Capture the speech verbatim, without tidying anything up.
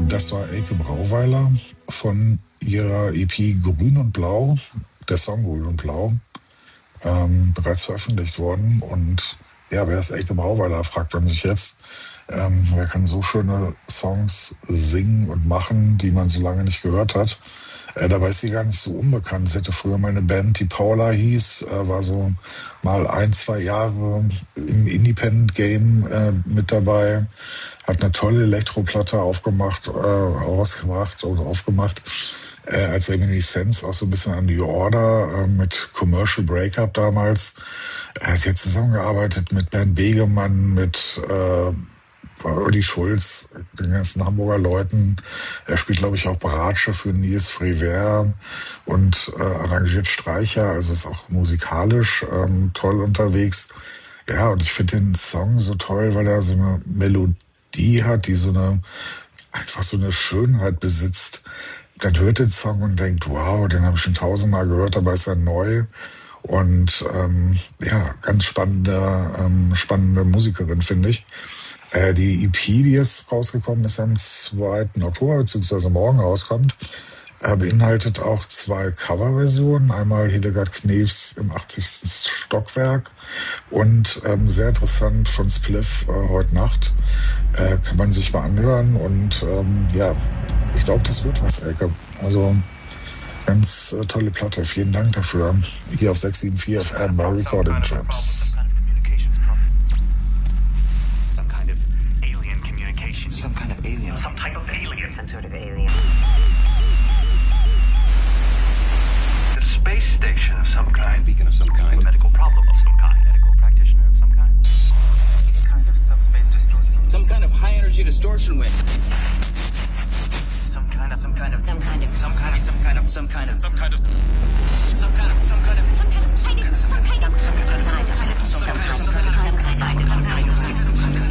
Das war Elke Brauweiler von ihrer E P Grün und Blau, der Song Grün und Blau, ähm, bereits veröffentlicht worden. Und ja, wer ist Elke Brauweiler, fragt man sich jetzt. Ähm, wer kann so schöne Songs singen und machen, die man so lange nicht gehört hat? Äh, dabei ist sie gar nicht so unbekannt. Sie hatte früher mal eine Band, die Paula hieß, äh, war so mal ein, zwei Jahre im Independent-Game äh, mit dabei, hat eine tolle Elektroplatte aufgemacht, äh, rausgebracht oder aufgemacht, äh, als Reminiszenz auch so ein bisschen an New Order äh, mit Commercial Breakup damals. Äh, sie hat zusammengearbeitet mit Bernd Begemann, mit äh, Olli Schulz, den ganzen Hamburger Leuten. Er spielt, glaube ich, auch Bratsche für Nils Friver und äh, arrangiert Streicher, also ist auch musikalisch ähm, toll unterwegs. Ja, und ich finde den Song so toll, weil er so eine Melodie hat, die so eine, einfach so eine Schönheit besitzt. Dann hört den Song und denkt, wow, den habe ich schon tausendmal gehört, aber ist er neu. Und ähm, ja, ganz spannende, ähm, spannende Musikerin, finde ich. Äh, die E P, die jetzt rausgekommen ist am zweiten Oktober, beziehungsweise morgen rauskommt, äh, beinhaltet auch zwei Coverversionen. Einmal Hildegard Knefs im achtzigsten Stockwerk und ähm, sehr interessant von Spliff äh, heute Nacht. Äh, kann man sich mal anhören und ähm, ja, ich glaube, das wird was, Elke. Also ganz äh, tolle Platte. Vielen Dank dafür. Hier auf sechs sieben vier F M bei Recording Trips. Some kind of alien. Some type of alien. Some sort of alien. A space station of some kind. Beacon of some kind. A medical problem of some kind. Medical practitioner of some kind. Some kind of subspace distortion. Some kind of high energy distortion wave. Some kind of, some kind of, Some kind of, some kind of, some kind of, Some kind of, some kind of, some kind of, some kind of, some kind of, some kind of,